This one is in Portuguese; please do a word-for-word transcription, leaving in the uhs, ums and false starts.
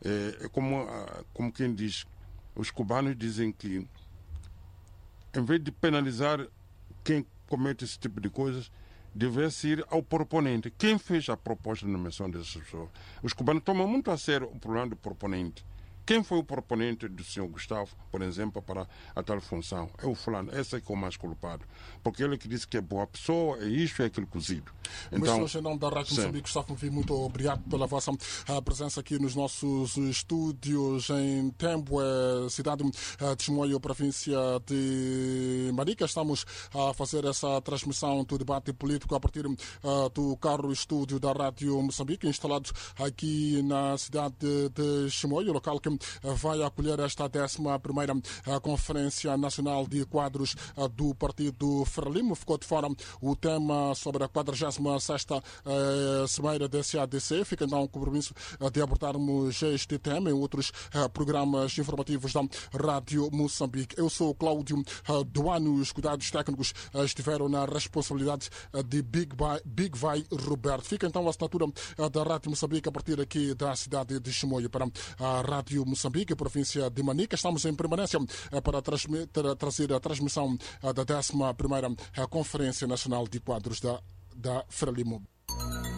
É, é como, como quem diz, os cubanos dizem que, em vez de penalizar quem comete esse tipo de coisas, deve-se ir ao proponente. Quem fez a proposta de nomeação dessas pessoas? Os cubanos tomam muito a sério o problema do proponente. Quem foi o proponente do senhor Gustavo, por exemplo, para a tal função? É o fulano, esse é que é o mais culpado. Porque ele que disse que é boa pessoa, é isto, é aquilo cozido. Então, mas, em nome da Rádio Moçambique, Gustavo Mvi, muito obrigado pela vossa presença aqui nos nossos estúdios em Tembue, cidade de Chimoio, província de Manica. Estamos a fazer essa transmissão do debate político a partir uh, do carro estúdio da Rádio Moçambique, instalado aqui na cidade de, de Chimoio, local que vai acolher esta décima primeira Conferência Nacional de Quadros do Partido Frelimo. Ficou de fora o tema sobre a quadragésima sexta Cimeira da C A D C. Fica então o compromisso de abordarmos este tema em outros programas informativos da Rádio Moçambique. Eu sou o Cláudio Duano, os cuidados técnicos estiveram na responsabilidade de Big Vai, Big Vai Roberto. Fica então a assinatura da Rádio Moçambique a partir aqui da cidade de Chimoio para a Rádio Moçambique, província de Manica. Estamos em permanência para trazer a transmissão da décima primeira Conferência Nacional de Quadros da, da Frelimo.